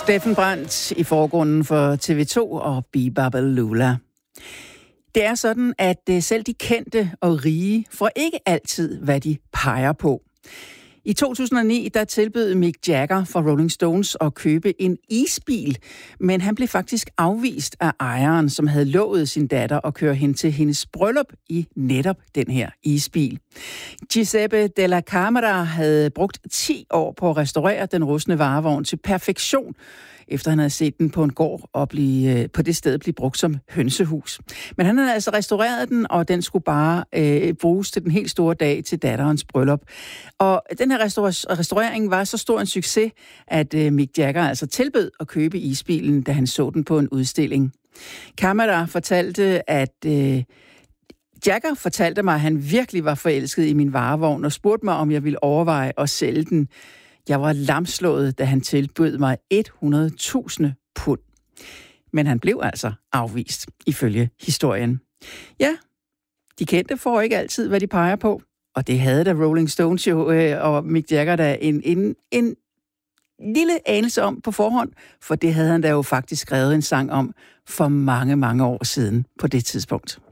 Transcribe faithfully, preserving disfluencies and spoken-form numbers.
Steffen Brandt i forgrunden for T V to og Bibabalula. Det er sådan, at selv de kendte og rige får ikke altid, hvad de peger på. I to tusind og ni der tilbød Mick Jagger fra Rolling Stones at købe en isbil, men han blev faktisk afvist af ejeren, som havde lovet sin datter at køre hen til hendes bryllup i netop den her isbil. Giuseppe Della Camera havde brugt ti år på at restaurere den rustne varevogn til perfektion, efter han havde set den på en gård og blive, på det sted blive brugt som hønsehus. Men han havde altså restaureret den, og den skulle bare øh, bruges til den helt store dag til datterens bryllup. Og den her restaur- restaurering var så stor en succes, at øh, Mick Jagger altså tilbød at købe isbilen, da han så den på en udstilling. Camera fortalte, at øh, Jagger fortalte mig, at han virkelig var forelsket i min varevogn og spurgte mig, om jeg ville overveje at sælge den. Jeg var lamslået, da han tilbød mig hundrede tusind pund. Men han blev altså afvist, ifølge historien. Ja, de kendte får ikke altid, hvad de peger på. Og det havde da Rolling Stones jo, øh, og Mick Jagger da en, en, en lille anelse om på forhånd, for det havde han da jo faktisk skrevet en sang om for mange, mange år siden på det tidspunkt.